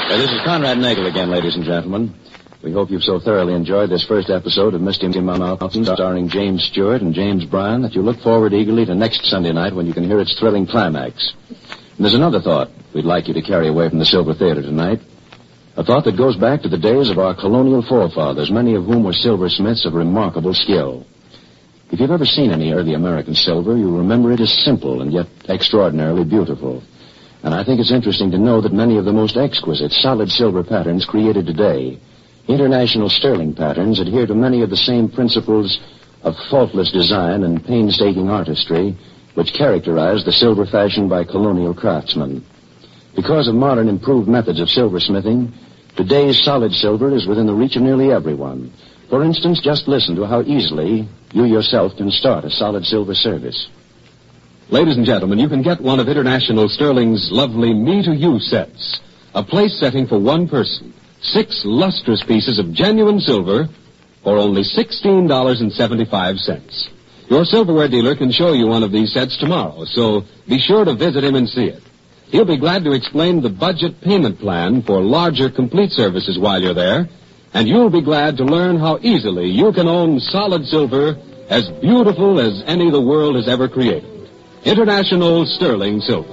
Hey, this is Conrad Nagel again, ladies and gentlemen. We hope you've so thoroughly enjoyed this first episode of Misty Mountain, starring James Stewart and James Bryan, that you look forward eagerly to next Sunday night when you can hear its thrilling climax. And there's another thought we'd like you to carry away from the Silver Theater tonight. A thought that goes back to the days of our colonial forefathers, many of whom were silversmiths of remarkable skill. If you've ever seen any early American silver, you'll remember it as simple and yet extraordinarily beautiful. And I think it's interesting to know that many of the most exquisite solid silver patterns created today, international sterling patterns, adhere to many of the same principles of faultless design and painstaking artistry which characterized the silver fashion by colonial craftsmen. Because of modern improved methods of silversmithing, today's solid silver is within the reach of nearly everyone. For instance, just listen to how easily you yourself can start a solid silver service. Ladies and gentlemen, you can get one of International Sterling's lovely Me-to-You sets. A place setting for one person. 6 lustrous pieces of genuine silver for only $16.75. Your silverware dealer can show you one of these sets tomorrow, so be sure to visit him and see it. He'll be glad to explain the budget payment plan for larger complete services while you're there, and you'll be glad to learn how easily you can own solid silver as beautiful as any the world has ever created. International Sterling Silver.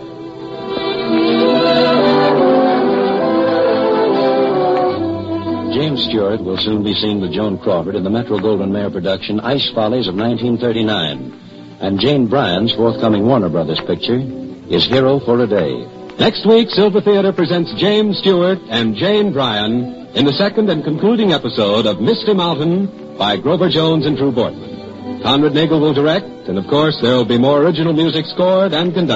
James Stewart will soon be seen with Joan Crawford in the Metro-Goldwyn-Mayer production Ice Follies of 1939. And Jane Bryan's forthcoming Warner Brothers picture is Hero for a Day. Next week, Silver Theater presents James Stewart and Jane Bryan in the second and concluding episode of Misty Mountain by Grover Jones and Drew Boardman. Conrad Nagel will direct, and of course, there'll be more original music scored and conducted